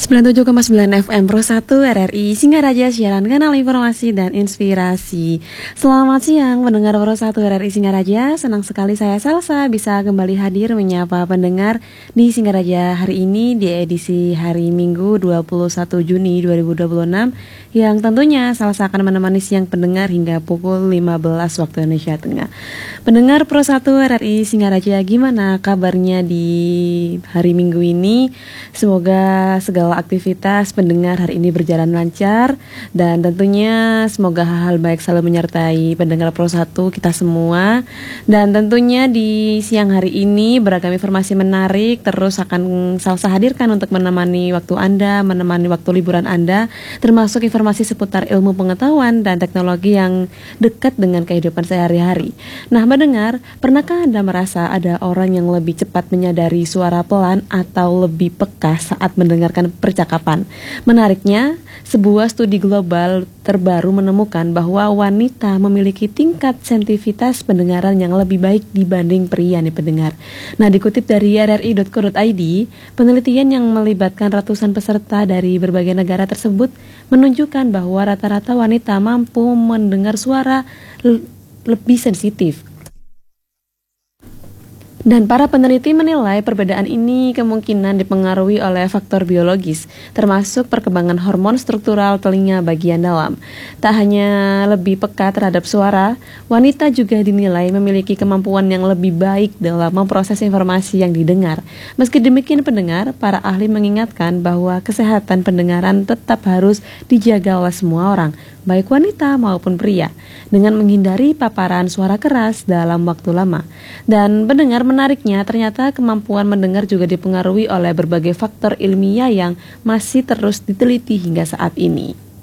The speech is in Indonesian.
97,9 FM Pro 1 RRI Singaraja, siaran kanal informasi dan inspirasi. Selamat siang pendengar Pro 1 RRI Singaraja. Senang sekali saya Salsa bisa kembali hadir menyapa pendengar di Singaraja hari ini di edisi hari Minggu 21 Juni 2026 yang tentunya Salsa akan menemani siang pendengar hingga pukul 15 waktu Indonesia Tengah. Pendengar Pro 1 RRI Singaraja, gimana kabarnya di hari Minggu ini? Semoga segala aktivitas pendengar hari ini berjalan lancar dan tentunya semoga hal-hal baik selalu menyertai pendengar Pro 1 kita semua. Dan tentunya di siang hari ini beragam informasi menarik terus akan Salsa hadirkan untuk menemani waktu Anda, menemani waktu liburan Anda, termasuk informasi seputar ilmu pengetahuan dan teknologi yang dekat dengan kehidupan sehari-hari. Nah, mendengar, pernahkah Anda merasa ada orang yang lebih cepat menyadari suara pelan atau lebih peka saat mendengarkan percakapan? Menariknya, sebuah studi global terbaru menemukan bahwa wanita memiliki tingkat sensitivitas pendengaran yang lebih baik dibanding pria nih pendengar. Nah, dikutip dari rri.co.id, penelitian yang melibatkan ratusan peserta dari berbagai negara tersebut menunjukkan bahwa rata-rata wanita mampu mendengar suara lebih sensitif. Dan para peneliti menilai perbedaan ini kemungkinan dipengaruhi oleh faktor biologis, termasuk perkembangan hormon struktural telinga bagian dalam. Tak hanya lebih peka terhadap suara, wanita juga dinilai memiliki kemampuan yang lebih baik dalam memproses informasi yang didengar. Meski demikian pendengar, para ahli mengingatkan bahwa kesehatan pendengaran tetap harus dijaga oleh semua orang, baik wanita maupun pria, dengan menghindari paparan suara keras dalam waktu lama. Dan pendengar, menariknya ternyata kemampuan mendengar juga dipengaruhi oleh berbagai faktor ilmiah yang masih terus diteliti hingga saat ini.